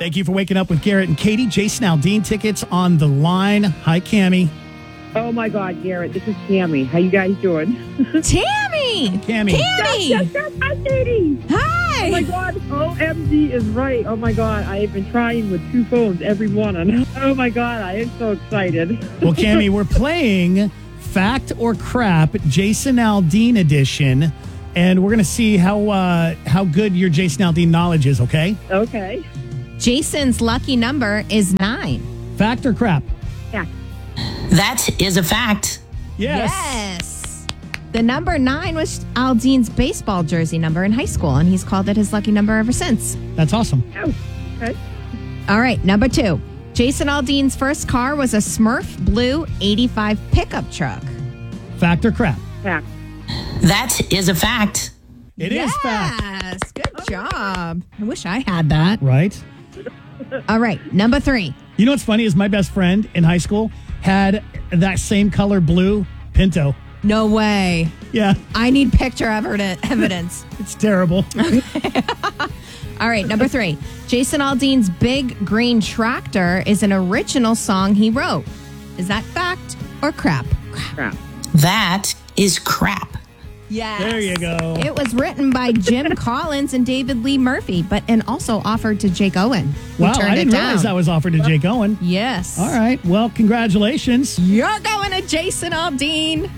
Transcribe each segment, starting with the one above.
Thank you for waking up with Garrett and Katie. Jason Aldean tickets on the line. Hi, Cammie. Oh, my God, Garrett. This is Cammie. How you guys doing? Tammy! Cammie. Yes. Hi, Katie. Hi! Oh, my God. OMG is right. Oh, my God. I have been trying with 2 phones every morning. Oh, my God. I am so excited. Well, Cammie, we're playing Fact or Crap, Jason Aldean edition, and we're going to see how good your Jason Aldean knowledge is, okay? Okay. Jason's lucky number is 9. Fact or crap? Yeah. That is a fact. Yes. The number 9 was Aldean's baseball jersey number in high school, and he's called it his lucky number ever since. That's awesome. Oh, okay. All right, number 2. Jason Aldean's first car was a Smurf blue 85 pickup truck. Fact or crap? Fact. That is a fact. It is fact. Yes, good job. I wish I had that. Right? All right, number 3. You know what's funny is my best friend in high school had that same color blue Pinto. No way. Yeah, I need picture evidence. it's terrible. All right, number 3. Jason Aldean's Big Green Tractor is an original song he wrote. Is that fact or crap? Crap. That is crap. Yes. There you go. It was written by Jim Collins and David Lee Murphy, and also offered to Jake Owen, who Wow, turned I didn't it down. realize that was offered to Jake Owen. Yes. All right, well, congratulations. You're going to Jason Aldean.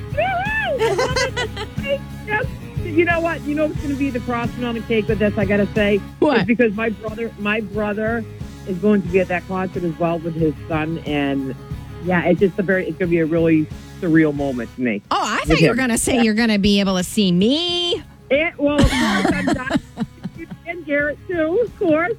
Yes. You know what? You know what's going to be the frosting on the cake with this, I got to say? What? It's because my brother is going to be at that concert as well with his son, and yeah, it's going to be a really surreal moment to me. Oh, I thought you were going to say you're going to be able to see me. Well, of course, I'm done. And Garrett, too, of course.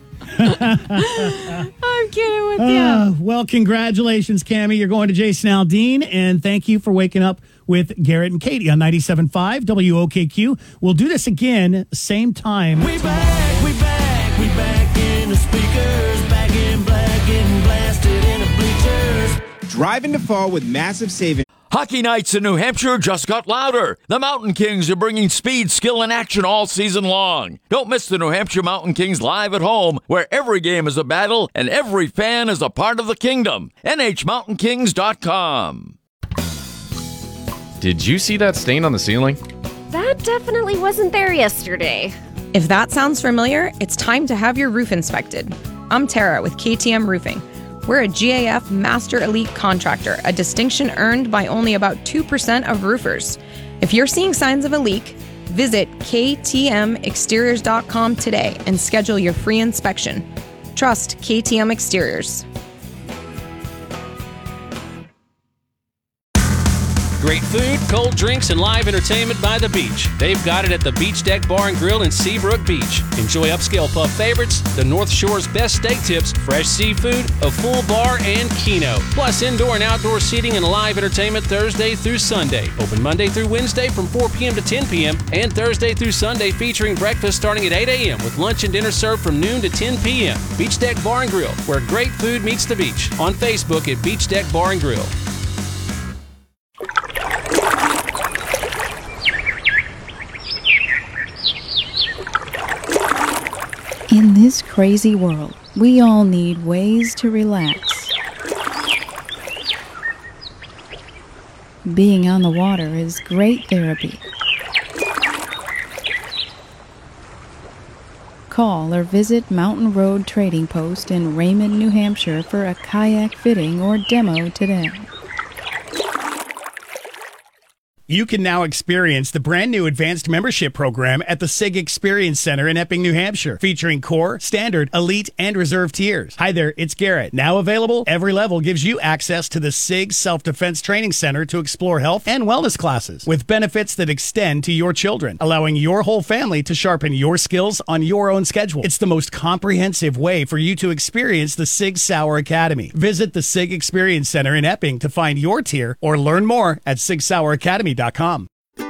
I'm kidding with you. Well, congratulations, Cammie. You're going to Jason Aldean, and thank you for waking up with Garrett and Katie on 97.5 WOKQ. We'll do this again, same time. We back in the speakers, back in black, getting blasted in the bleachers. Drive into fall with massive savings. Hockey nights in New Hampshire just got louder. The Mountain Kings are bringing speed, skill, and action all season long. Don't miss the New Hampshire Mountain Kings live at home, where every game is a battle and every fan is a part of the kingdom. NHMountainKings.com. Did you see that stain on the ceiling? That definitely wasn't there yesterday. If that sounds familiar, it's time to have your roof inspected. I'm Tara with KTM Roofing. We're a GAF Master Elite Contractor, a distinction earned by only about 2% of roofers. If you're seeing signs of a leak, visit ktmexteriors.com today and schedule your free inspection. Trust KTM Exteriors. Great food, cold drinks, and live entertainment by the beach. They've got it at the Beach Deck Bar and Grill in Seabrook Beach. Enjoy upscale pub favorites, the North Shore's best steak tips, fresh seafood, a full bar, and keno. Plus indoor and outdoor seating and live entertainment Thursday through Sunday. Open Monday through Wednesday from 4 p.m. to 10 p.m. and Thursday through Sunday featuring breakfast starting at 8 a.m. with lunch and dinner served from noon to 10 p.m. Beach Deck Bar and Grill, where great food meets the beach. On Facebook at Beach Deck Bar and Grill. In this crazy world, we all need ways to relax. Being on the water is great therapy. Call or visit Mountain Road Trading Post in Raymond, New Hampshire for a kayak fitting or demo today. You can now experience the brand new advanced membership program at the SIG Experience Center in Epping, New Hampshire, featuring core, standard, elite, and reserve tiers. Hi there, it's Garrett. Now available, every level gives you access to the SIG Self-Defense Training Center to explore health and wellness classes with benefits that extend to your children, allowing your whole family to sharpen your skills on your own schedule. It's the most comprehensive way for you to experience the SIG Sauer Academy. Visit the SIG Experience Center in Epping to find your tier or learn more at SIGSauerAcademy.com.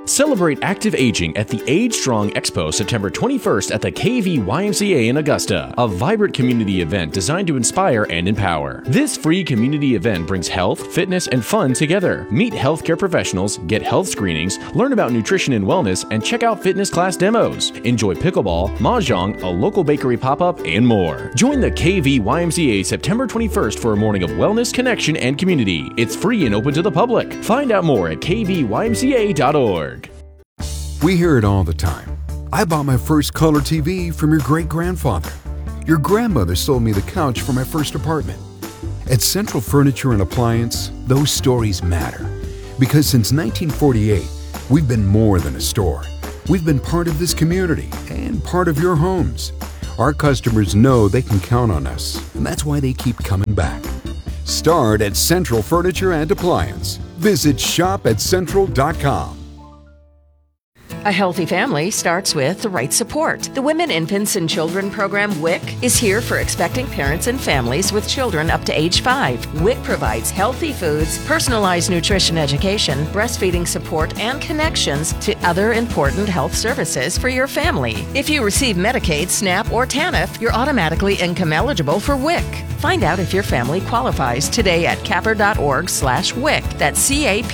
Celebrate active aging at the Age Strong Expo September 21st at the KV YMCA in Augusta, a vibrant community event designed to inspire and empower. This free community event brings health, fitness, and fun together. Meet healthcare professionals, get health screenings, learn about nutrition and wellness, and check out fitness class demos. Enjoy pickleball, mahjong, a local bakery pop-up, and more. Join the KV YMCA September 21st for a morning of wellness, connection, and community. It's free and open to the public. Find out more at kvymca.org. We hear it all the time. I bought my first color TV from your great-grandfather. Your grandmother sold me the couch for my first apartment. At Central Furniture and Appliance, those stories matter. Because since 1948, we've been more than a store. We've been part of this community and part of your homes. Our customers know they can count on us, and that's why they keep coming back. Start at Central Furniture and Appliance. Visit shop@central.com. A healthy family starts with the right support. The Women, Infants, and Children program WIC is here for expecting parents and families with children up to age 5. WIC provides healthy foods, personalized nutrition education, breastfeeding support, and connections to other important health services for your family. If you receive Medicaid, SNAP, or TANF, you're automatically income eligible for WIC. Find out if your family qualifies today at capper.org/WIC. That's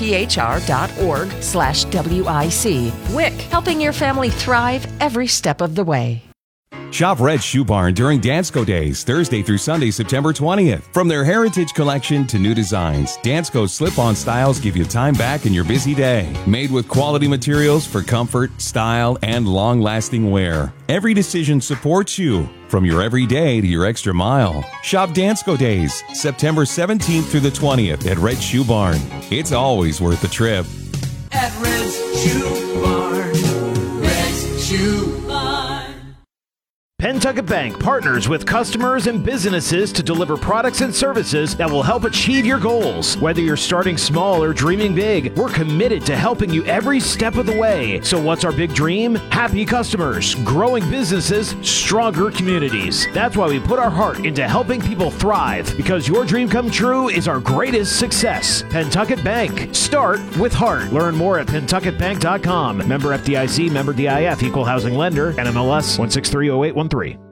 capr.org/WIC. WIC, helping your family thrive every step of the way. Shop Red Shoe Barn during Dansko Days, Thursday through Sunday, September 20th. From their heritage collection to new designs, Dansko's slip-on styles give you time back in your busy day. Made with quality materials for comfort, style, and long-lasting wear. Every decision supports you, from your everyday to your extra mile. Shop Dansko Days, September 17th through the 20th at Red Shoe Barn. It's always worth the trip. At Red's Shoe Barn. Red's Shoe Barn. Pentucket Bank partners with customers and businesses to deliver products and services that will help achieve your goals. Whether you're starting small or dreaming big, we're committed to helping you every step of the way. So what's our big dream? Happy customers, growing businesses, stronger communities. That's why we put our heart into helping people thrive, because your dream come true is our greatest success. Pentucket Bank. Start with heart. Learn more at pentucketbank.com. Member FDIC, member DIF, equal housing lender, NMLS 1630813.